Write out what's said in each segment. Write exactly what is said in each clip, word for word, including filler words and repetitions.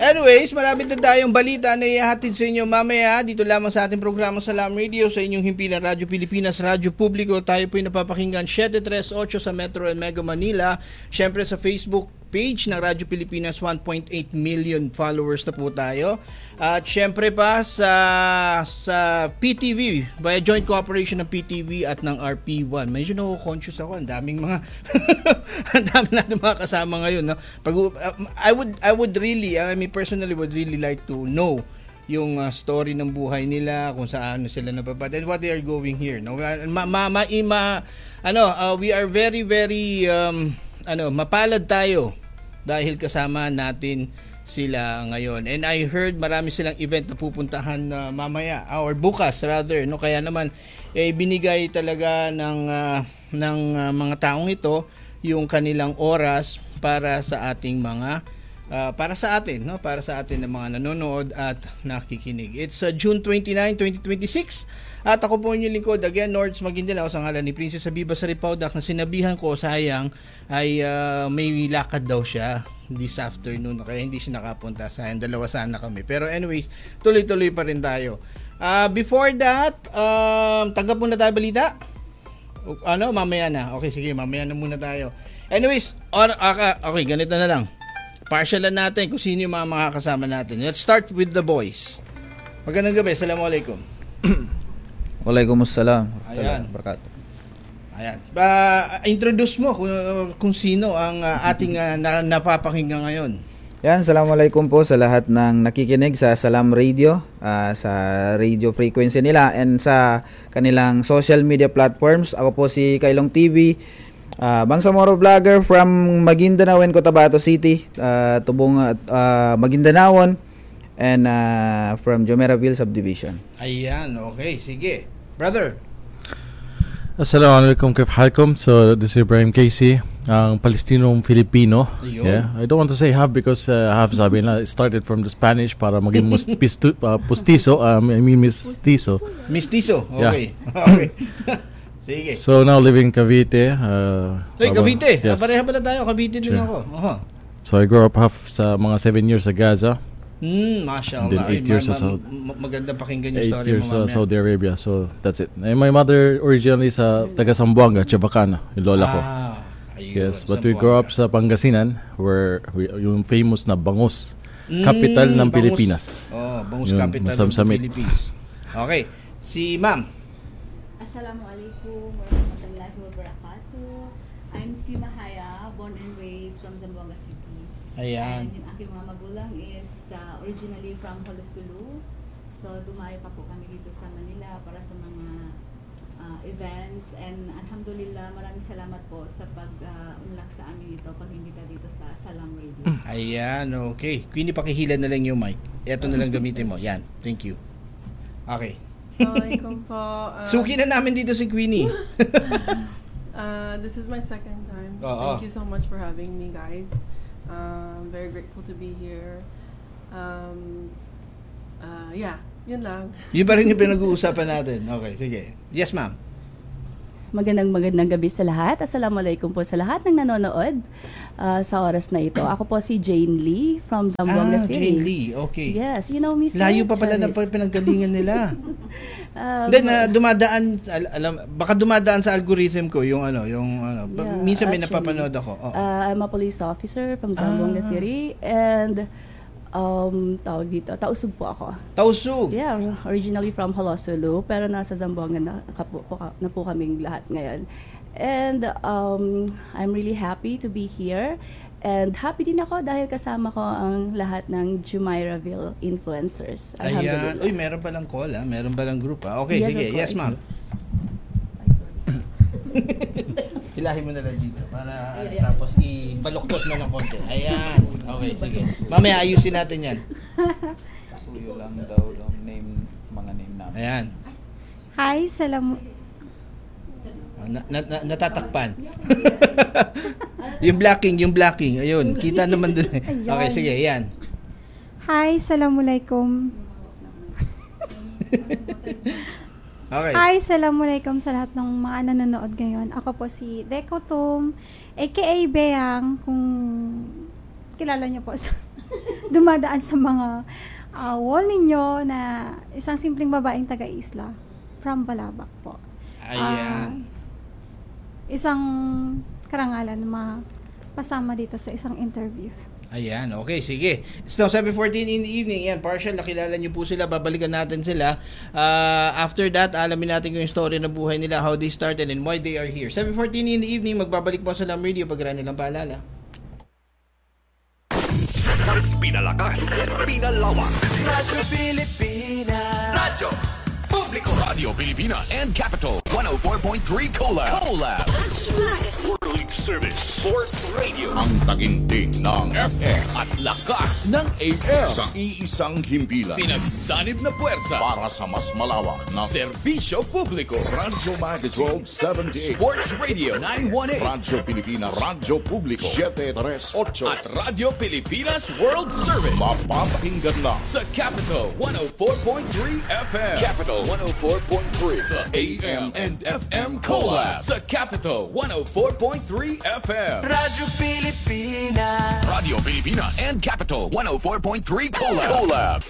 Anyways, marami na tayong balita na ihahatid sa inyo mamaya dito lamang sa ating programa Salam Radio sa inyong himpilan Radyo Pilipinas, Radyo Publiko. Tayo po ay napapakinggan seven three eight sa Metro and Mega Manila. Siyempre sa Facebook page ng Radyo Pilipinas, one point eight million followers na po tayo. At syempre pa sa sa P T V, by joint cooperation ng P T V at ng R P one. Medyo na-conscious ako, ang daming mga ang dami natin mga kasama ngayon, no? Pag uh, I would I would really, I mean personally would really like to know yung uh, story ng buhay nila, kung saan sila napapat and what they are going here, no? Ma, ma, ma, ma ano, uh, we are very very um, ano, mapalad tayo dahil kasama natin sila ngayon. And I heard marami silang event na pupuntahan uh, mamaya or bukas rather, no? Kaya naman eh binigay talaga ng uh, ng uh, mga taong ito yung kanilang oras para sa ating mga uh, para sa atin, no? Para sa atin ng mga nanonood at nakikinig. It's uh, June twenty-ninth, twenty twenty-six. At ako po inyong lingkod, again, Nords Maguindanao, sa ngalan ni Princess Abiba Saripaudak, na sinabihan ko, sayang, ay uh, may lakad daw siya this afternoon, kaya hindi siya nakapunta. Sayang, dalawa sana kami. Pero anyways, tuloy-tuloy pa rin tayo. Uh, before that, um, tanggap muna tayo balita? Ano, mamaya na. Okay, sige, mamaya na muna tayo. Anyways, or, uh, okay, ganito na lang. Partialan natin kung sino yung mga makakasama natin. Let's start with the boys. Magandang gabi, Assalamualaikum. Waalaikumsalam. Ayan. Barakatuh. Ayan. Uh, introduce mo kung, kung sino ang uh, ating uh, na, napapakinggan ngayon. Yan, Assalamualaikum po sa lahat ng nakikinig sa Salam Radio, uh, sa radio frequency nila and sa kanilang social media platforms. Ako po si Kailong T V, uh, Bangsamoro Vlogger from Maguindanao and Cotabato City, uh, tubong uh, Maguindanaon, and uh, from Jumeirahville Subdivision. Ayan, okay, sige. Brother. Assalamualaikum, kayf halkum. So this is Ibrahim Casey, ang Palestinong Filipino. Ayun. Yeah, I don't want to say half because uh, half sabi na it started from the Spanish para maging mus- pistu- uh, pustizo, um, I mean mestizo. Mestizo. Okay. Yeah. Okay. Sige. So now living in Cavite. Uh, Hey, Cavite. Yes. Pareha pala tayo, Cavite din sure. ako. Uh-huh. So I grew up half sa mga seven years sa Gaza. Hmm, mashallah. Then eight years ma- sa Saudi. ma- maganda pakinggan yung Eight story years mo, sa Saudi Arabia. So that's it. And my mother originally sa taga Zamboanga, Chavacana, yung lola ko. Ah, ayun. Yes, but we grew up sa Pangasinan where we, yung famous na Bangus, mm, capital ng Bangus. Pilipinas. Oh, Bangus Yung capital ng Philippines. Okay, si Ma'am. Assalamualaikum warahmatullahi wabarakatuh. I'm si Mahaya, born and raised from Zamboanga City. Ayan. And yung aking mga magulang is uh, originally from Holosulu. So dumayo pa po kami dito sa Manila para sa mga uh, events. And alhamdulillah, maraming salamat po sa pag-unlock uh, sa amin ito, pag-imbita dito sa Salam Radio. Ayan, okay. Queenie, pakihilan na lang yung mic. Ito na lang gamitin mo. Yan, thank you. Okay. Assalamualaikum po. Um, Suki na namin dito si Queenie. uh, this is my second time. Oo. Thank you so much for having me, guys. Um, very grateful to be here. Um, uh, yeah, yun lang. Yun pa rin yung pinag-uusapan natin. Okay, sige. Yes, ma'am. Magandang magandang gabi sa lahat. Assalamualaikum po sa lahat ng nanonood uh, sa oras na ito. Ako po si Jane Lee from Zamboanga Ah, City. Jane Lee. Okay. Yes, you know me, sir. Layo pa pala na Charis. pinanggalingan nila. Um, Then uh, dumadaan al- alam baka dumadaan sa algorithm ko yung ano, yung ano. Ba- Yeah, minsan may actually, napapanood ako. Oo. uh, I'm a police officer from Zamboanga Ah. City and um tawag dito, Tausug po ako. Tausug. Yeah, originally from Holosulu pero nasa Zamboanga na, kapo, po, na po kaming lahat ngayon. And um I'm really happy to be here. And happy din ako dahil kasama ko ang lahat ng Jumeirahville influencers. Ayan. Uy, meron palang call, ah. Meron palang group, ah. Okay, Yes, sige. of Yes, course. ma'am. Hilahin mo na lang dito para ano, tapos ibaluktot mo ng konti. Ayan. Okay, sige. Mamaya ayusin natin yan. Suyo lang daw ang name, mga name namin. Ayan. Hi, salam. Na, na, na, natatakpan. yung blocking, yung blocking. Ayun, kita naman dun. Okay, sige, yan. Hi, Assalamualaikum. Okay. Hi, Assalamualaikum sa lahat ng mga nanonood ngayon. Ako po si Deco Tum, aka Beang, kung kilala niyo po sa dumadaan sa mga uh, wall ninyo na isang simpleng babaeng taga-isla from Balabac po. Ayan. Uh, isang karangalan na mapasama dito sa isang interview. Ayan, okay, sige. It's now seven fourteen in the evening. Yan, partial, nakilala niyo po sila. Babalikan natin sila. Uh, after that, alamin natin yung story ng buhay nila, how they started and why they are here. seven fourteen in the evening, magbabalik po sa Lam Radio pag nilang paalala. Mas pinalakas, pinalawak. Radyo Pilipinas. Radyo Publiko. Radio Pilipinas and Capital one oh four point three Collab. Collab. That's right. World Service Sports Radio. Ang taginting ng F M at lakas ng A M. sa iisang himpilan Pinagsanib na puwersa para sa mas malawak na Serbisyo Publiko. Radyo Magazine seventy-eight, Sports Radio nine one eight Radyo Pilipinas, Radyo Publiko seven three eight at Radio Pilipinas World Service mapapakinggan lang sa Capital one oh four point three F M. Capital one oh four point three. The A M and F M Collab sa Capital one oh four point three F M. Radyo Pilipinas. Radio Pilipinas and Capital one oh four point three Collab. Collab.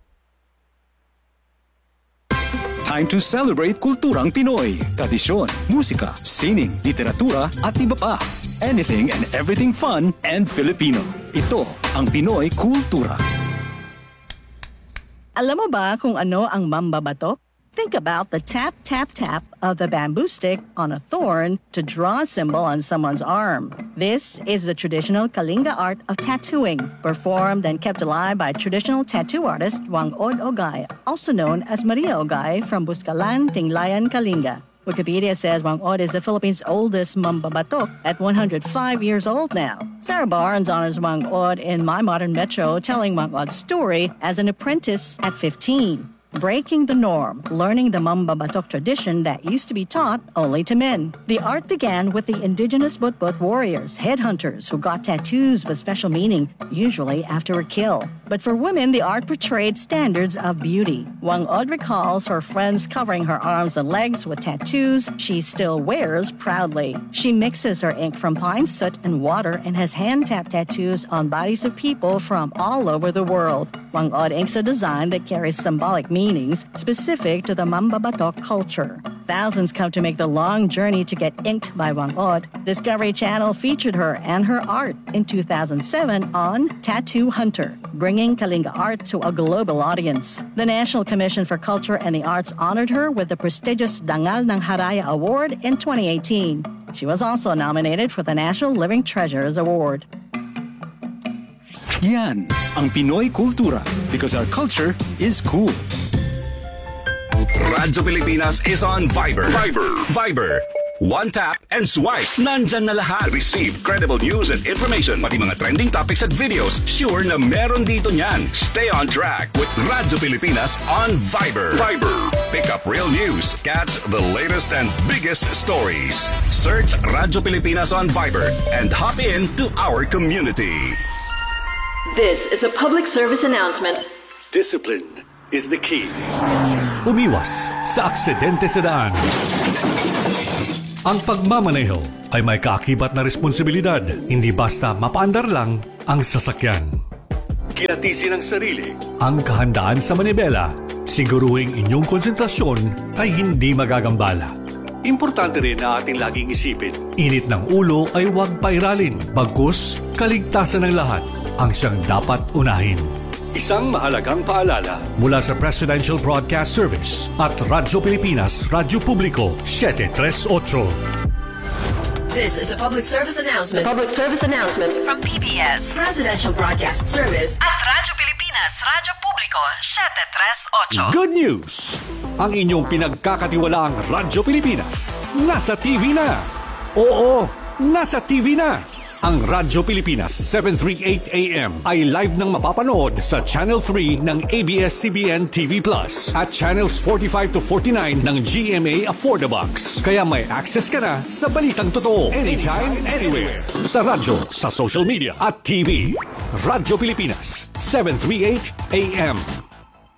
Time to celebrate kulturang Pinoy. Tradisyon, musika, sining, literatura at iba pa. Anything and everything fun and Filipino. Ito ang Pinoy Kultura. Alam mo ba kung ano ang mambabatok? Think about the tap, tap, tap of the bamboo stick on a thorn to draw a symbol on someone's arm. This is the traditional Kalinga art of tattooing, performed and kept alive by traditional tattoo artist Wangod Ogay, also known as Maria Ogay from Buscalan, Tinglayan, Kalinga. Wikipedia says Wangod is the Philippines' oldest mambabatok at one hundred five years old now. Sarah Barnes honors Wangod in My Modern Metro, telling Wangod's story as an apprentice at fifteen. Breaking the norm, learning the mambabatok tradition that used to be taught only to men. The art began with the indigenous Butbut warriors, headhunters, who got tattoos with special meaning, usually after a kill. But for women, the art portrayed standards of beauty. Wangod recalls her friends covering her arms and legs with tattoos she still wears proudly. She mixes her ink from pine soot and water and has hand-tapped tattoos on bodies of people from all over the world. Wangod inks a design that carries symbolic meaning meanings specific to the mambabatok culture. Thousands come to make the long journey to get inked by Wangod. Discovery Channel featured her and her art in two thousand seven on Tattoo Hunter, bringing Kalinga art to a global audience. The National Commission for Culture and the Arts honored her with the prestigious Dangal ng Haraya Award in twenty eighteen. She was also nominated for the National Living Treasures Award. Yan ang Pinoy Kultura, because our culture is cool. Radyo Pilipinas is on Viber. Viber. Viber. One tap and swipe. Nandyan na lahat. Receive credible news and information. Pati mga trending topics at videos. Sure na meron dito niyan. Stay on track with Radyo Pilipinas on Viber. Viber. Pick up real news. Catch the latest and biggest stories. Search Radyo Pilipinas on Viber and hop in to our community. This is a public service announcement. Discipline is the key. Umiwas sa aksidente sa daan. Ang pagmamaneho ay may kaakibat na responsibilidad, hindi basta mapaandar lang ang sasakyan. Kinatisin ang sarili, ang kahandaan sa manibela, siguruhing inyong konsentrasyon ay hindi magagambala. Importante rin na ating laging isipin, init ng ulo ay huwag pairalin, bagkus kaligtasan ng lahat ang siyang dapat unahin. Isang mahalagang paalala mula sa Presidential Broadcast Service at Radyo Pilipinas, Radyo Publiko seven three eight. This is a public service announcement. Public service announcement from P B S Presidential Broadcast Service at Radyo Pilipinas, Radyo Publiko seven three eight. Good news! Ang inyong pinagkakatiwalaang Radyo Pilipinas nasa T V na. Oo, nasa T V na. Ang Radyo Pilipinas seven thirty-eight A M ay live nang mapapanood sa Channel three ng A B S C B N T V Plus at Channels forty-five to forty-nine ng G M A Affordabox. Kaya may access ka na sa balitang totoo anytime, anywhere. Sa radyo, sa social media at T V. Radyo Pilipinas seven thirty-eight A M.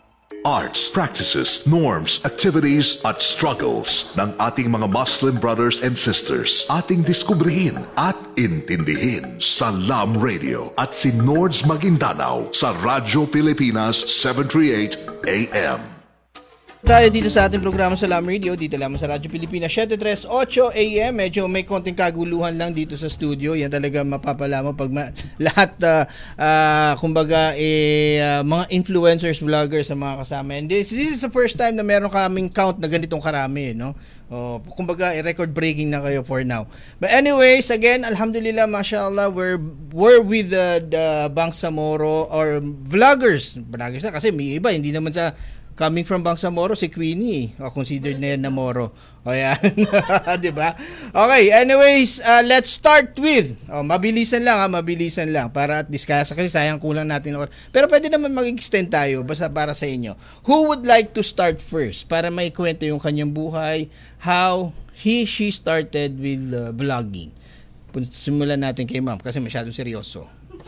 arts, practices, norms, activities at struggles ng ating mga Muslim brothers and sisters. Ating diskubrihin at intindihin sa Lam Radio at si Nords Maguindanao sa Radyo Pilipinas seven thirty-eight A M. Tayo dito sa ating programa sa Lam Radio, dito lamang sa Radyo Pilipinas seven thirty-eight A M. Medyo may konting kaguluhan lang dito sa studio. Yan talaga mapapala mo pag ma- lahat uh, uh, kumbaga eh, uh, mga influencers, vloggers sa mga kasama. And this, this is the first time na meron kaming count na ganitong karami, no? Oh, kumbaga eh, record breaking na kayo for now. But anyways, again, alhamdulillah, mashallah, we're we're with the, the Bangsamoro or vloggers. Vloggers na kasi may iba hindi naman sa coming from Bangsamoro, si Queenie. O, considered na yan na Moro. O, yan. Diba? Okay, anyways, uh, let's start with, oh, mabilisan lang ha, mabilisan lang. Para at least, kasi sayang kulang natin. Pero pwede naman mag-extend tayo, basta para sa inyo. Who would like to start first? Para may kwento yung kanyang buhay, how he, she started with uh, vlogging. Simulan natin kay ma'am, kasi masyadong seryoso.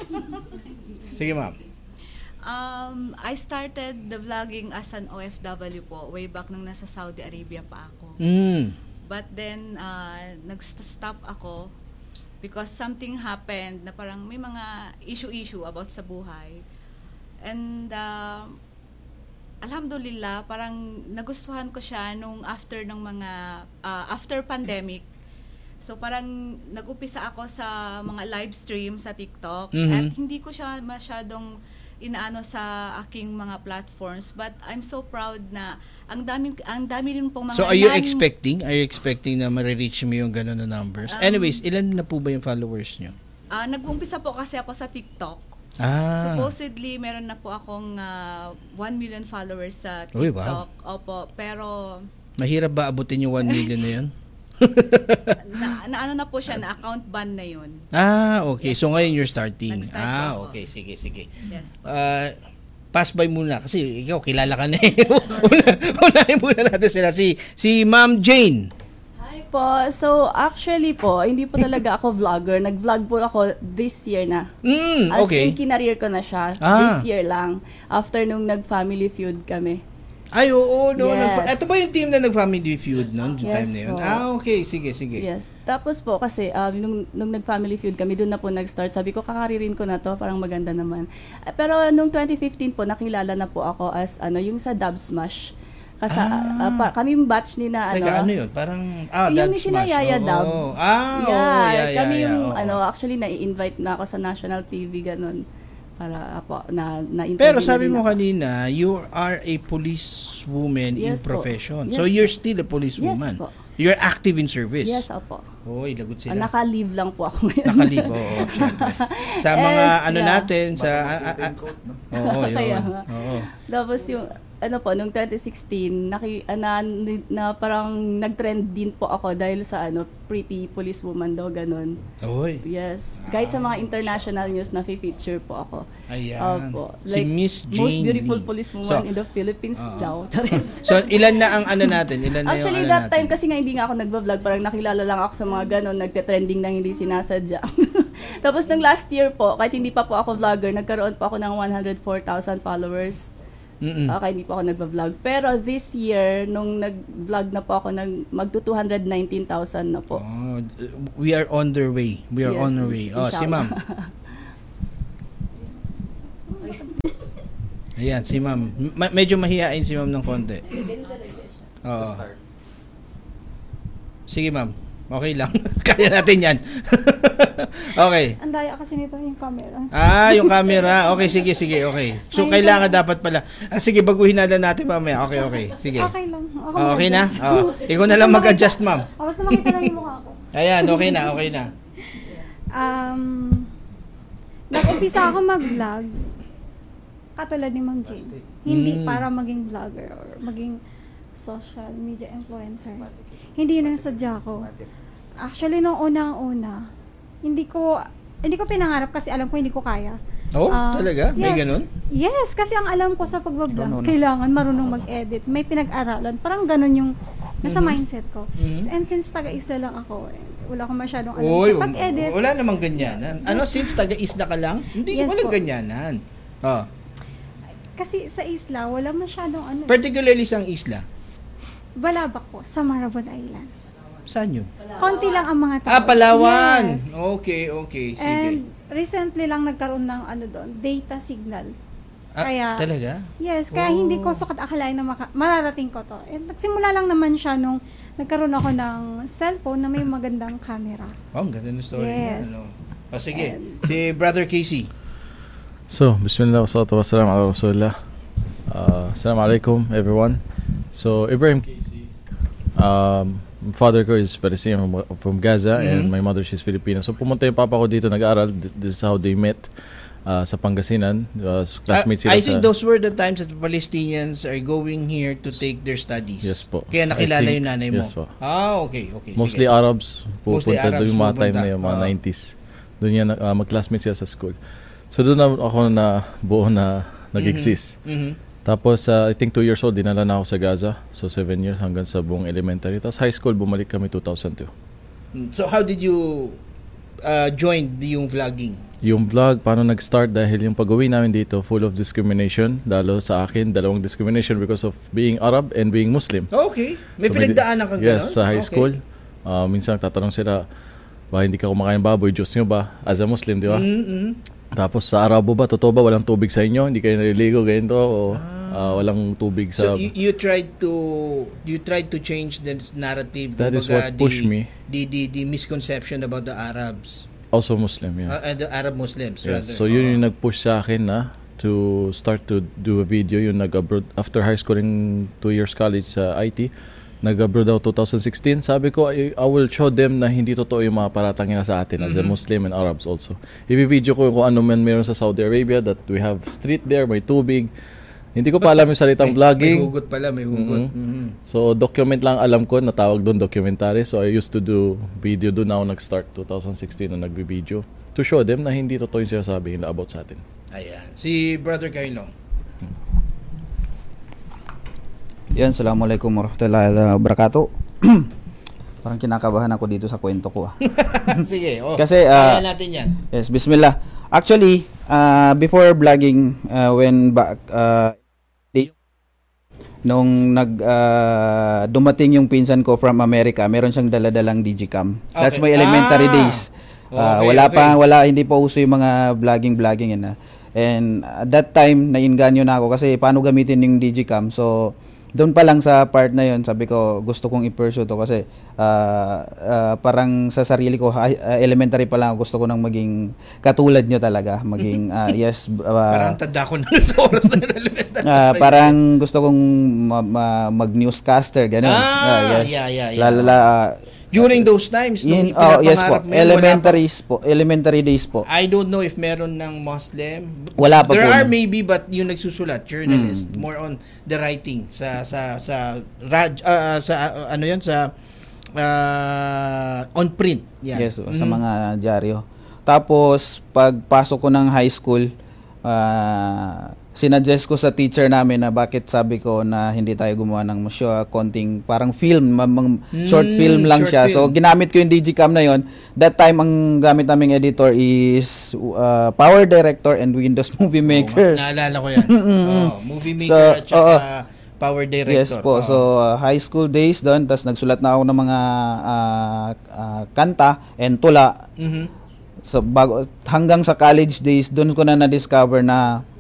Sige ma'am. Um, I started the vlogging as an O F W po, way back nung nasa Saudi Arabia pa ako. Mm. But then, uh, nag-stop ako because something happened na parang may mga issue-issue about sa buhay. And, uh, alhamdulillah, parang nagustuhan ko siya nung after ng mga, uh, after pandemic. So, parang nag-upisa ako sa mga live stream sa TikTok. Mm-hmm. At hindi ko siya masyadong inaano sa aking mga platforms, but I'm so proud na ang dami ang dami rin pong mga. So are you nan- expecting are you expecting na ma-reach mo yung ganun na numbers? Um, Anyways, ilan na po ba yung followers nyo? Uh, nag-umpisa po kasi ako sa TikTok. Ah. Supposedly meron na po akong uh, one million followers sa TikTok. Uy, wow. Opo, pero mahirap ba abutin yung one million na yun? na, na ano na po siya, na account ban na yun. Ah, okay. Yes, so ngayon you're starting. Nag-start Ah, po okay. Sige, sige. Yes. Uh, pass by muna kasi ikaw kilala ka na eh. Unahin muna natin sila. Si, si Ma'am Jane. Hi po. So actually po, hindi po talaga ako vlogger. Nag-vlog po ako this year na. Mm, As in, okay. kinareer ko na siya. Ah. This year lang. After nung nag-family feud kami. Ay, oo, no. Yes. Nagpa- ito ba yung team na nag-family feud noon? Yung Yes time na yun? po. Ah, okay. Sige, sige. Yes. Tapos po, kasi um, nung, nung nag-family feud kami, doon na po nag-start. Sabi ko, kakaririn ko na to, parang maganda naman. Uh, pero nung twenty fifteen po, nakilala na po ako as, ano, yung sa Dub Smash. Kasi Ah. uh, pa, kami yung batch ni na, ano. Teka, ano yun? Parang, ah, yung Dub ni sina Smash. Yaya Oo. Dub. Ah, oo. yeah, Yeah, yeah, kami yeah, yung, oo. ano, actually, na-invite na ako sa National T V, ganun. Para ako, na, na Pero sabi mo kanina, you are a police woman Yes in po. profession. Yes So, po. you're still a police Yes woman. po. You're active in service. Yes, opo. Oy, lagot Uh, sila. naka-leave lang po ako ngayon. Naka-leave, oo, syempre. Sa mga And, ano yeah. natin, sa... ah, ah, ah, Oo, yun. Kaya nga. Oo. Tapos yung, ano po, nung twenty sixteen, naki, uh, na, na parang nag-trend din po ako dahil sa ano, pretty policewoman daw, ganun. Oy. Yes. Kahit sa mga international news, na-feature po ako. Ayan. Opo. Si Miss Jane most beautiful Lee. policewoman So, in the Philippines uh, daw. Charis. So, ilan na ang ano natin? Ilan na Actually, yung ano that natin? time kasi nga hindi nga ako nagba-vlog, parang nakilala lang ako sa mga ganon, nagte-trending nang hindi sinasadya. Tapos nung last year po, kahit hindi pa po ako vlogger, nagkaroon po ako ng one hundred four thousand followers. Mm-mm. Okay, hindi po ako nagba-vlog. Pero this year, nung nag-vlog na po ako, nag, magto two hundred nineteen thousand na po. Oh, we are on the way. We are Yes, on the way. Oh, si inshallah. ma'am. Ayan, si ma'am. Ma- medyo mahihain si ma'am ng konti. Oo. Sige ma'am. Okay lang. Kaya natin yan. Okay. Ang daya kasi nito yung camera. Ah, yung camera. Okay, sige, sige, okay. So, Ay, kailangan dapat pala. Ah, sige, baguhin na lang natin mamaya. Okay, okay. Sige. Okay lang. Ako Ah, okay na? mag-adjust. Oh. Ikaw na lang mag-adjust, ma'am. Oh, basta makita lang yung mukha ko. Ayan, okay na, okay na. Um, nag-umpisa ako mag-vlog katulad ni Ma'am Jane. Hindi Mm. para maging vlogger or maging social media influencer. Hindi yun ang sadya ko. Actually, nung unang-una, hindi ko hindi ko pinangarap kasi alam ko hindi ko kaya. Oh, Ah, talaga? May yes. ganun? Yes, kasi ang alam ko sa pagbablog, No, no, no. kailangan marunong mag-edit. May pinag-aralan. Parang ganun yung nasa Mhm. mindset ko. Mhm. And since taga-isla lang ako, eh, wala akong masyadong alam Oy, sa pag-edit. wala namang ganyanan. Ano, since taga-isla ka lang? Hindi, Yes walang po. ganyanan. Oh. kasi sa isla, wala masyadong ano. Particularly sa isla? Balabac po, sa Marabon Island. Saan yun? Konti lang ang mga tao. Ah, Palawan! Yes. Okay, okay. Sige. And recently lang nagkaroon ng ano doon, data signal. Ah, kaya, talaga? Yes, kaya Oh. hindi ko sukat akalain na maka- mararating ko to. And nagsimula lang naman siya nung nagkaroon ako ng cellphone na may magandang camera. Oh, ang ganda ng story. Yes. Ano. Oh, sige. Si Brother Casey. So, bismillah wa salatu wa salam ala rasulillah. Uh, Assalamu alaikum, everyone. So, Ibrahim Casey, um, father ko is Palestinian from, from Gaza, Mhm. and my mother, she's Filipina. So, pumunta yung papa ko dito, nag-aaral. Th- This is how they met uh, sa Pangasinan. Uh, classmates Ah, sila I think sa... those were the times that the Palestinians are going here to take their studies. Yes po. Kaya nakilala I think- yung nanay mo. yes po. Ah, okay, okay. Mostly sige. Arabs Mostly pupunta Arabs doon yung mga time pupunta. na yung mga Ah. nineties. Doon yan uh, mag-classmates siya sa school. So doon na ako na buo na nag-exist. Mhm. Tapos uh, I think two years old dinala na ako sa Gaza. So seven years hanggang sa buong elementary. Tapos high school bumalik kami two thousand two. So how did you uh, join the- yung vlogging? Yung vlog, paano nag-start dahil yung pag-uwi namin dito full of discrimination. Dalo sa akin, dalawang discrimination because of being Arab and being Muslim. Okay. May So, pinagdaanan kang Yes, ganon? sa high Okay. school. Uh, minsan tatanong sila, ba hindi ka kumakain baboy, Diyos nyo ba? As a Muslim, di ba? Mhm. Tapos sa Arabo ba, totoo ba walang tubig sa inyo? Hindi kayo naliligo, ganito? O ah, walang tubig So sa... you, you tried to you tried to change this narrative. That is kumbaga, what pushed the, me. The, the the misconception about the Arabs. Also Muslim, yeah. Uh, and the Arab Muslims Yes. rather. So yun Oo. yung nag-push sa akin na to start to do a video. Yung nag-abroad, after high school in two years college sa I T, nag-abroad ako twenty sixteen. Sabi ko, I, I will show them na hindi totoo yung mga paratang nila sa atin as a Mhm. Muslim and Arabs also. I-video ko kung ano man meron sa Saudi Arabia, that we have street there, may tubig. Hindi ko pa alam yung salitang May vlogging. hugot pala, may hugot. Mhm. Mhm. So, document lang alam ko, natawag doon documentary. So, I used to do video doon ako nag-start twenty sixteen na nagbi-video to show them na hindi totoo yung sinasabi nila about sa atin. Ayan. Si Brother Carlo. Yan, Assalamualaikum warahmatullahi wabarakatuh. Parang kinakabahan ako dito sa kwento ko. Ah. Sige, oh. Kasi, ah, kaya natin yan. Yes, bismillah. Actually, uh, before vlogging, uh, when back, uh, di- nung nag uh, dumating yung pinsan ko from America, meron siyang daladalang digicam. That's Okay. my elementary Ah! days. Uh, Okay, wala okay. pa wala hindi pa uso yung mga vlogging vlogging yan. ah. And at that time, nainganyo na ako kasi paano gamitin yung digicam. So doon pa lang sa part na yon, sabi ko gusto kong i-pursue to kasi uh, uh, parang sa sarili ko hi- uh, elementary pa lang gusto ko nang maging katulad nyo talaga, maging uh, yes uh, Parang tanda ko na sa oras na elementary. Ah, parang gusto kong ma- ma- mag-newscaster, gano'n. Ah, yeah, yeah, yeah. Lala, ah, During those times, in, nung oh, yes po, pinapangarap mo yun, wala elementaries po, elementary days po. I don't know if meron ng Muslim. Wala pa There po. are maybe, but yung nagsusulat, journalist, Mm. more on the writing sa sa sa rad, ah, sa ah, ano yan sa ah, on print. Yan. Yes, po, sa Mhm. mga dyaryo. Tapos, pagpasok ko ng high school, ah, sinuggest ko sa teacher namin na bakit sabi ko na hindi tayo gumawa ng musyo, ah, konting parang film, ma- mang- short Mm, film lang short siya. So, film. ginamit ko yung digicam na yon. That time, ang gamit naming editor is uh, Power Director and Windows Movie Maker. Oh, naalala ko yan. oh, movie maker So, at saka oo. power director. Yes po. Oo. So, uh, high school days doon, tapos nagsulat na ako ng mga uh, uh, kanta and tula. Mhm. So, bago, hanggang sa college days, doon ko na na-discover na